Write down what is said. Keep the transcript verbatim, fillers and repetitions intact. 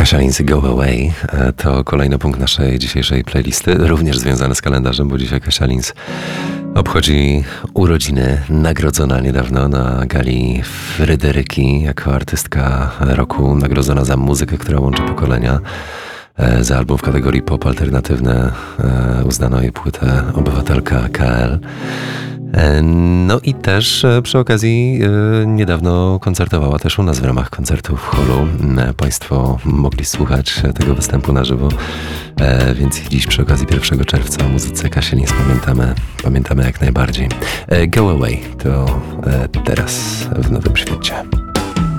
Kasia Lindsay Go Away to kolejny punkt naszej dzisiejszej playlisty, również związany z kalendarzem, bo dzisiaj Kasia Lindsay obchodzi urodziny, nagrodzona niedawno na gali Fryderyki jako artystka roku, nagrodzona za muzykę, która łączy pokolenia. Za album w kategorii pop alternatywne uznano jej płytę Obywatelka K L. No i też przy okazji niedawno koncertowała też u nas w ramach koncertu w holu. Państwo mogli słuchać tego występu na żywo, więc dziś przy okazji pierwszego czerwca o muzyce Kasi Lindsay pamiętamy, pamiętamy jak najbardziej. Go Away to teraz w Nowym Świecie.